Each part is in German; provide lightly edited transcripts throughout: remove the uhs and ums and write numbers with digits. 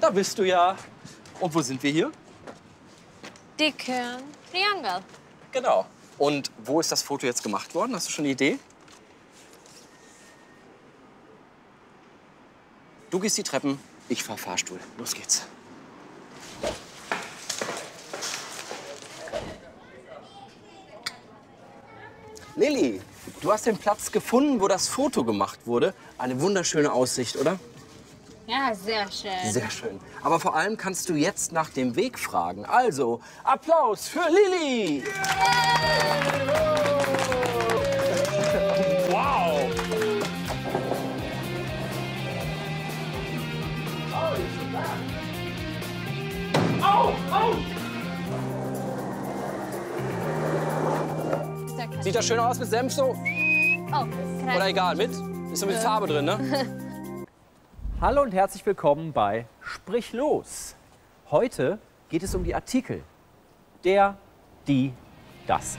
Da bist du ja. Und wo sind wir hier? Dicken Triangel. Genau. Und wo ist das Foto jetzt gemacht worden? Hast du schon eine Idee? Du gehst die Treppen, ich fahr Fahrstuhl. Los geht's. Lilly, du hast den Platz gefunden, wo das Foto gemacht wurde. Eine wunderschöne Aussicht, oder? Ja, sehr schön. Sehr schön. Aber vor allem kannst du jetzt nach dem Weg fragen. Also, Applaus für Lilly! Wow! Au! Au! Sieht das schön aus mit Senf so? Oh, Oder egal, mit? Ist so mit Farbe drin, ne? Hallo und herzlich willkommen bei Sprich los. Heute geht es um die Artikel. Der, die, das.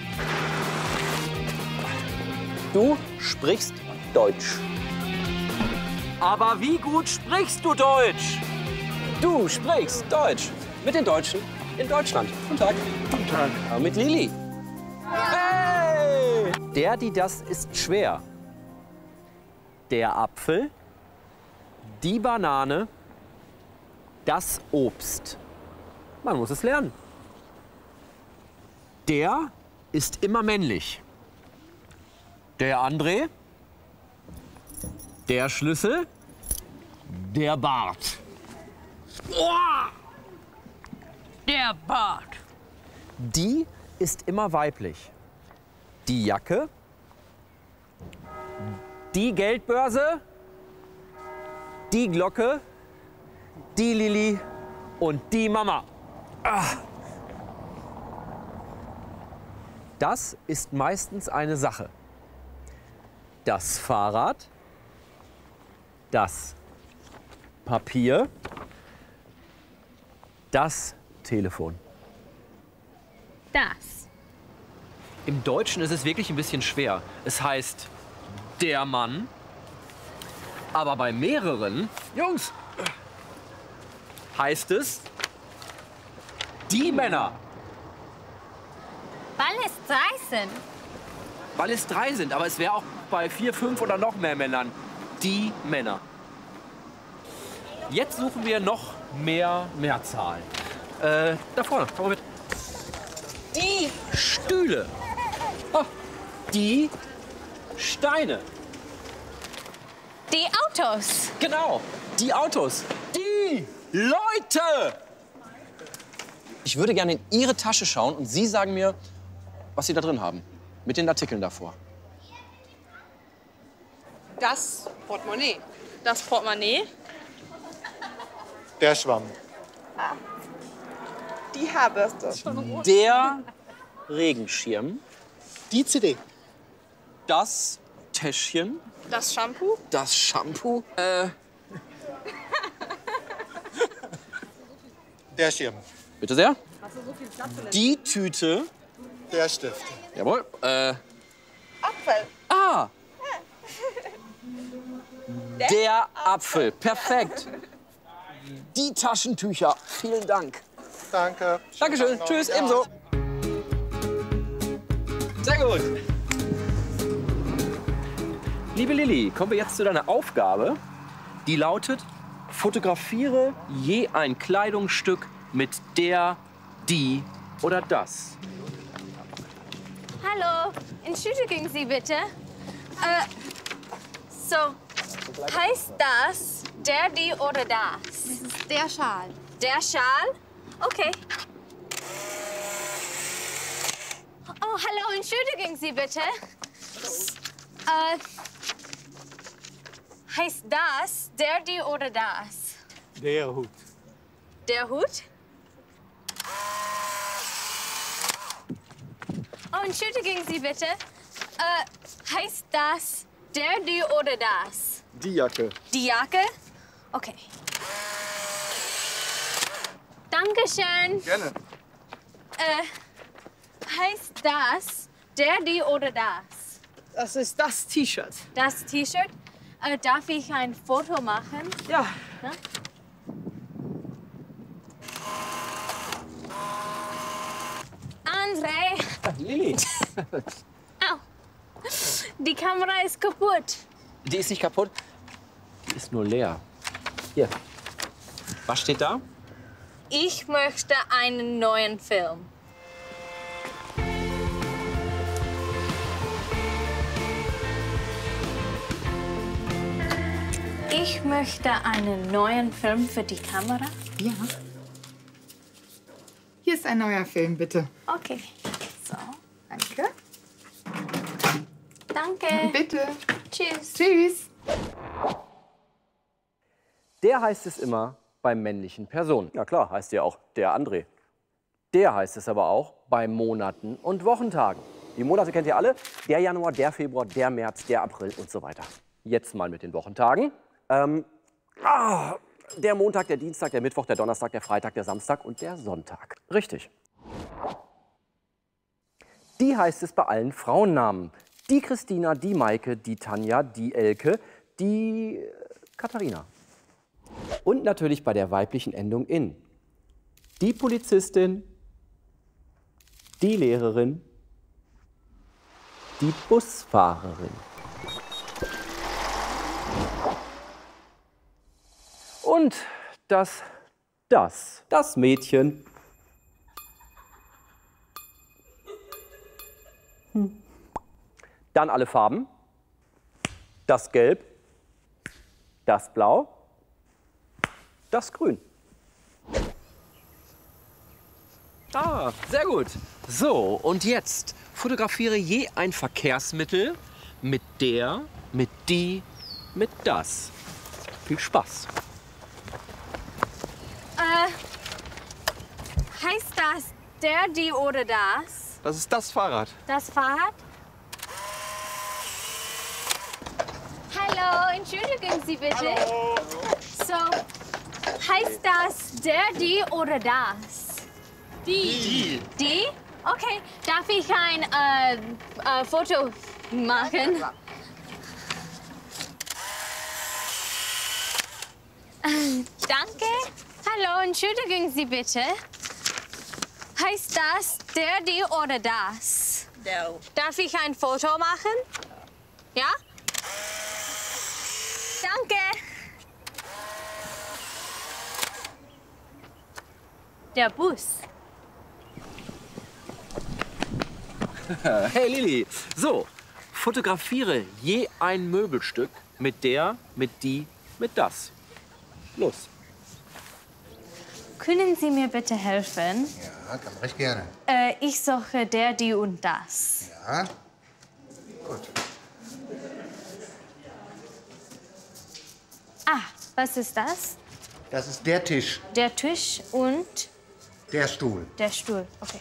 Du sprichst Deutsch. Aber wie gut sprichst du Deutsch? Du sprichst Deutsch. Mit den Deutschen in Deutschland. Guten Tag. Guten Tag. Aber mit Lilly. Hey! Der, die, das ist schwer. Der Apfel, die Banane, das Obst. Man muss es lernen. Der ist immer männlich. Der André, der Schlüssel, der Bart. Der Bart. Die ist immer weiblich. Die Jacke, die Geldbörse, die Glocke, die Lilly und die Mama. Das ist meistens eine Sache. Das Fahrrad, das Papier, das Telefon. Das. Im Deutschen ist es wirklich ein bisschen schwer. Es heißt der Mann, aber bei mehreren, Jungs, heißt es die Männer. Weil es 3 sind. Weil es 3 sind, aber es wäre auch bei 4, 5 oder noch mehr Männern. Die Männer. Jetzt suchen wir noch mehr Mehrzahlen. Da vorne, komm mal mit. Die Stühle. Oh, die Steine. Die Autos. Genau, die Autos. Die Leute. Ich würde gerne in Ihre Tasche schauen und Sie sagen mir, was Sie da drin haben. Mit den Artikeln davor. Das Portemonnaie. Das Portemonnaie. Der Schwamm. Die Haarbürste. Der Regenschirm. Die CD. Das Täschchen. Das Shampoo. Das Shampoo. Der Schirm. Bitte sehr. Die Tüte. Der Stift. Jawohl. Apfel. Ah. Der Apfel. Perfekt. Die Taschentücher. Vielen Dank. Danke. Dankeschön. Noch. Tschüss. Ja. Ebenso. Sehr gut. Liebe Lilly, kommen wir jetzt zu deiner Aufgabe. Die lautet, fotografiere je ein Kleidungsstück mit der, die oder das. Hallo, entschuldigen Sie bitte. So, heißt das der, die oder das? Das ist der Schal. Der Schal? Okay. Oh, hallo, entschuldigen Sie bitte. Heißt das der, die oder das? Der Hut. Der Hut? Oh, entschuldigen Sie bitte. Heißt das der, die oder das? Die Jacke. Die Jacke? Okay. Dankeschön. Gerne. Heißt das der, die oder das? Das ist das T-Shirt. Das T-Shirt? Darf ich ein Foto machen? Ja. Übrigens, Ray. Lilly, Au. Die Kamera ist kaputt. die ist nicht kaputt. Die ist nur leer. Hier. Was steht da? Ich möchte einen neuen Film. Ich möchte einen neuen Film für die Kamera. Ja. Hier ist ein neuer Film, bitte. Okay. So. Danke. Danke. Bitte. Tschüss. Tschüss. Der heißt es immer bei männlichen Personen. Ja klar, heißt ja auch der André. Der heißt es aber auch bei Monaten und Wochentagen. Die Monate kennt ihr alle. Der Januar, der Februar, der März, der April und so weiter. Jetzt mal mit den Wochentagen. Der Montag, der Dienstag, der Mittwoch, der Donnerstag, der Freitag, der Samstag und der Sonntag. Richtig. Die heißt es bei allen Frauennamen. Die Christina, die Maike, die Tanja, die Elke, die Katharina. Und natürlich bei der weiblichen Endung in. Die Polizistin, die Lehrerin, die Busfahrerin. Und das Mädchen. Dann alle Farben. Das Gelb, das Blau, das Grün. Ah, sehr gut. So, und jetzt fotografiere je ein Verkehrsmittel mit der, mit die, mit das. Viel Spaß. Heißt das der, die oder das? Das ist das Fahrrad. Das Fahrrad? Hallo, entschuldigen Sie bitte. Hallo. So, heißt das der, die oder das? Die. Die? Okay, darf ich ein Foto machen? Danke. Hallo, entschuldigen Sie bitte. Heißt das der, die oder das? No. Darf ich ein Foto machen? Ja? Danke. Der Bus. Hey Lilly, so, fotografiere je ein Möbelstück mit der, mit die, mit das. Los. Können Sie mir bitte helfen? Ja, kann recht gerne. Ich suche der, die und das. Ja, gut. Ah, was ist das? Das ist der Tisch, Der Tisch und der Stuhl. der Stuhl. Okay.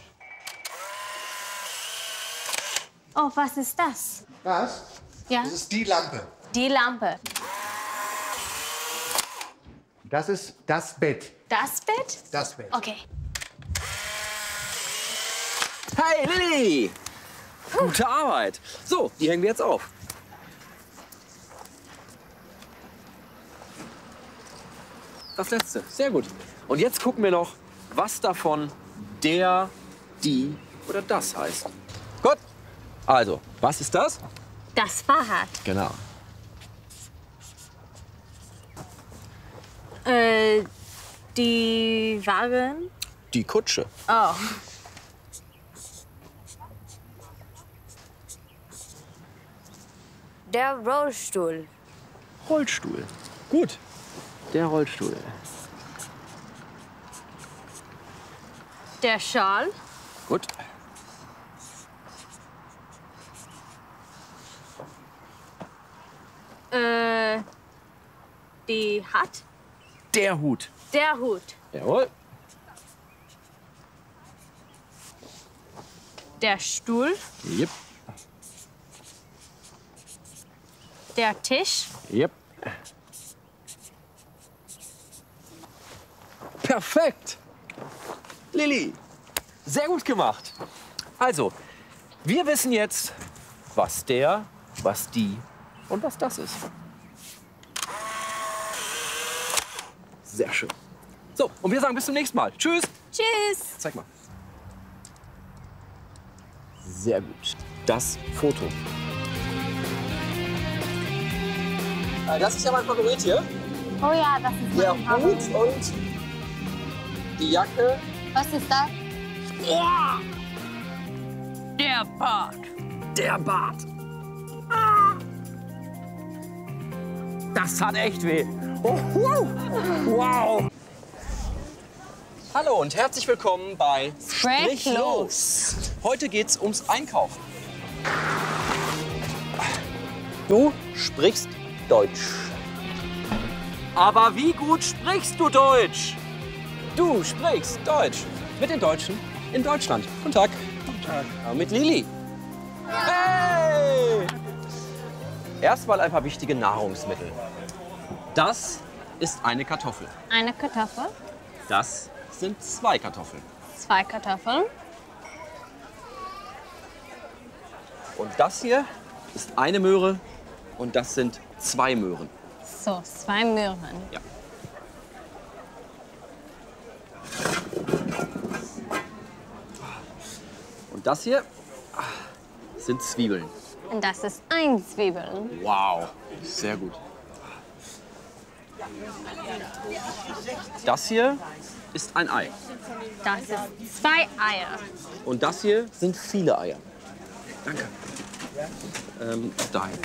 Oh, was ist das? Was? Ja, Das ist die Lampe. die Lampe. Das ist das Bett. Das Bett? Das Bett. Okay. Hey Lilly! Gute Arbeit. So, die hängen wir jetzt auf. Das letzte. Sehr gut. Und jetzt gucken wir noch, was davon der, die oder das heißt. Gut. Also, was ist das? Das Fahrrad. Genau. Die Wagen. Die Kutsche. Oh. Der Rollstuhl. Rollstuhl. Gut. Der Rollstuhl. Der Schal. Gut. Die Hat. Der Hut. Der Hut. Jawohl. Der Stuhl. Yep. Der Tisch. Yep. Perfekt. Lilly, sehr gut gemacht. Also, wir wissen jetzt, was der, was die und was das ist. Sehr schön. So, und wir sagen bis zum nächsten Mal. Tschüss. Tschüss. Zeig mal. Sehr gut. Das Foto. Das ist ja mein Favorit hier. Oh ja, das ist Der mein Favorit. Hut und die Jacke. Was ist das? Der Bart. Der Bart. Ah. Das hat echt weh. Oh, wow. Hallo und herzlich willkommen bei Sprich los. Heute geht's ums Einkaufen. Du sprichst Deutsch. Aber wie gut sprichst du Deutsch? Du sprichst Deutsch mit den Deutschen in Deutschland. Guten Tag. Guten Tag. Mit Lili. Hey! Erstmal ein paar wichtige Nahrungsmittel. Das ist eine Kartoffel. Eine Kartoffel, Das sind 2 Kartoffeln. 2 Kartoffeln. Und das hier ist eine Möhre und das sind 2 Möhren. So, 2 Möhren. Ja. Und das hier sind Zwiebeln. Und das ist 1 Zwiebel. Wow, sehr gut. Das hier ist ein Ei. Das ist 2 Eier. Und das hier sind viele Eier. Danke. Dahin.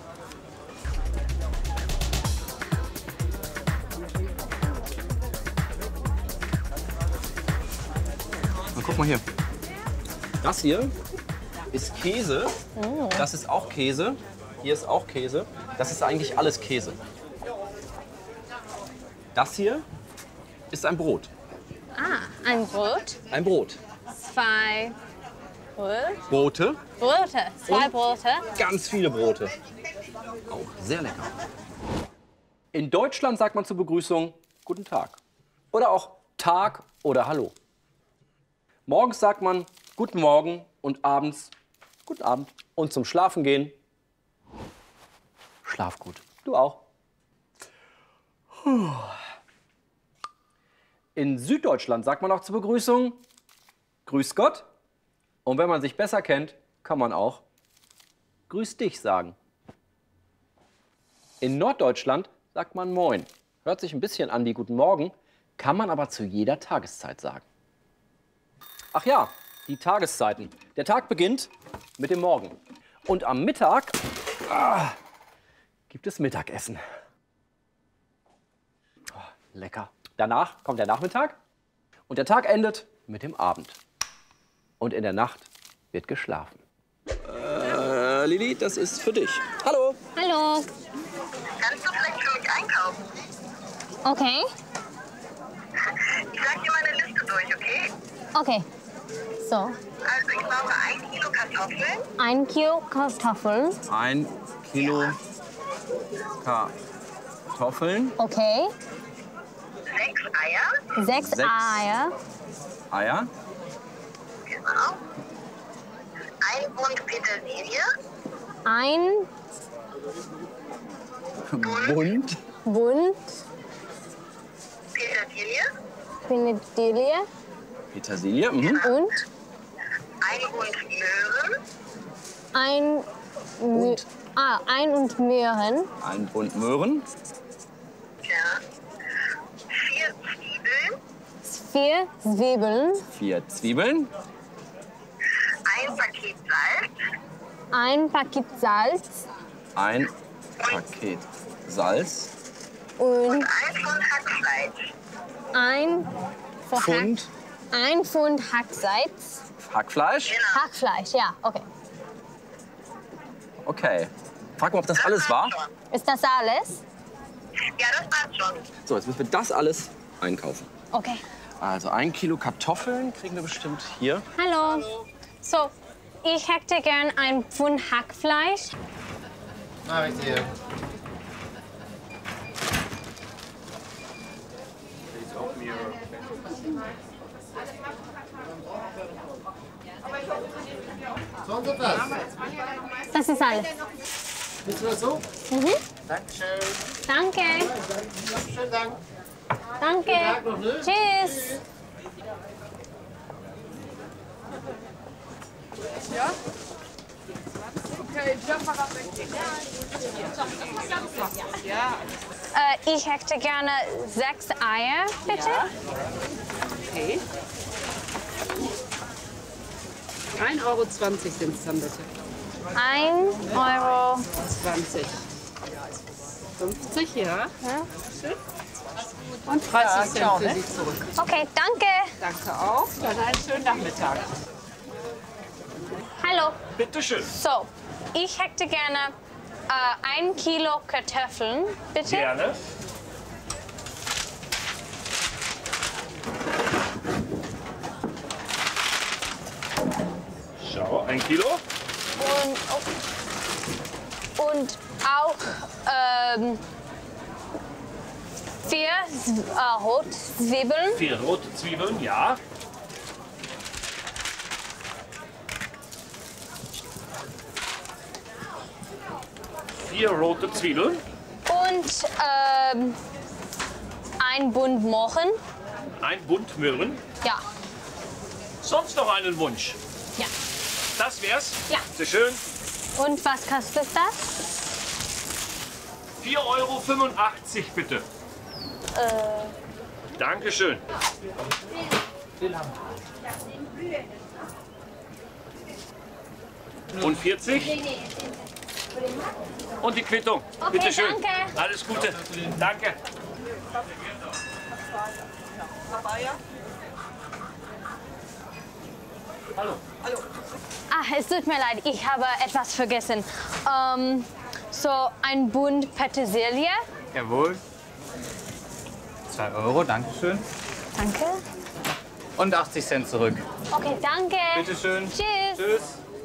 Na, guck mal hier. Das hier ist Käse. Das ist auch Käse. Hier ist auch Käse. Das ist eigentlich alles Käse. Das hier ist ein Brot. Ah, ein Brot. Ein Brot. 2 Brote. Brote. 2 Und? Brote. Ganz viele Brote. Auch sehr lecker. In Deutschland sagt man zur Begrüßung Guten Tag. Oder auch Tag oder Hallo. Morgens sagt man Guten Morgen und abends Guten Abend. Und zum Schlafen gehen Schlaf gut. Du auch. In Süddeutschland sagt man auch zur Begrüßung Grüß Gott. Und wenn man sich besser kennt, kann man auch Grüß dich sagen. In Norddeutschland sagt man Moin. Hört sich ein bisschen an wie Guten Morgen, kann man aber zu jeder Tageszeit sagen. Ach ja, die Tageszeiten. Der Tag beginnt mit dem Morgen. Und am Mittag gibt es Mittagessen. Oh, lecker. Danach kommt der Nachmittag und der Tag endet mit dem Abend. Und in der Nacht wird geschlafen. Lili, das ist für dich. Hallo. Hallo. Kannst du vielleicht für mich einkaufen? Okay. Ich sag dir meine Liste durch, okay? Okay. So, Also ich brauche 1 Kilo Kartoffeln, 1 Kilo Kartoffeln. 1 Kilo Kartoffeln. Okay. 6 Eier, 6 6 Eier. Eier. genau. 1 Bund Petersilie, Ein Bund. Bund Petersilie, Petersilie Petersilie. und 1 Bund Möhren, ein und Möhren. Ein Bund Möhren. ja. 4 Zwiebeln, 4 Zwiebeln. 4 Zwiebeln. 1 Paket Salz, Ein Paket Salz. Ein Paket Salz. Und 1 Pfund Hackfleisch, ein Pfund Ein Pfund Hacksalz. Hackfleisch. Hackfleisch, ja, okay. Okay. Frag mal, ob das alles war. Ist das alles? Ja, das passt schon. So, jetzt müssen wir das alles einkaufen. Okay. Also 1 Kilo Kartoffeln kriegen wir bestimmt hier. Hallo. So, ich hätte gern ein Pfund Hackfleisch. Mach ich dir. So und so was. Das ist alles. Bist du das so? Mhm. Dankeschön. Danke. Schönen Dank. Danke. Tag noch, ne? Tschüss. Ja? Okay, ja. Ich hätte gerne 6 Eier, bitte. Ja. Okay. 1,20 € sind es dann bitte. 1,20 €. 20. 50, ja. Ja. Und 30 Cent für Sie zurück. Okay, danke. Danke auch. Dann einen schönen Nachmittag. Hallo. Bitte schön. So, ich hätte gerne 1 Kilo Kartoffeln, bitte. Gerne. Schau, 1 Kilo. Und auch 4 Rotzwiebeln. 4 rote Zwiebeln, ja. Vier rote Zwiebeln. Und ein Bund Mohren. Ein Bund Möhren. Ja. Sonst noch einen Wunsch? Ja. Das wär's? Ja. Sehr schön. Und was kostet das? 4,85 € bitte. Dankeschön. Und 40? Und die Quittung. Okay, Bitte schön. danke. Alles Gute. Danke. Hallo. Es tut mir leid, ich habe etwas vergessen. So ein Bund Petersilie. Jawohl. 2 €, Dankeschön. Danke. Und 80 Cent zurück. Okay, danke. Bitte schön. Tschüss. Tschüss.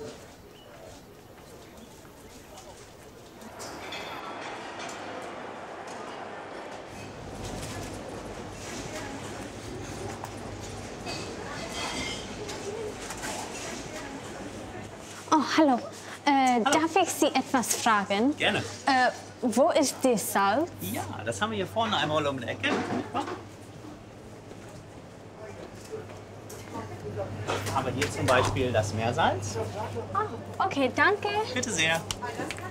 Oh, hallo. Darf ich Sie etwas fragen? Gerne. Wo ist die Salz? Ja, das haben wir hier vorne einmal um die Ecke. Haben wir hier zum Beispiel das Meersalz. Okay, danke. Bitte sehr.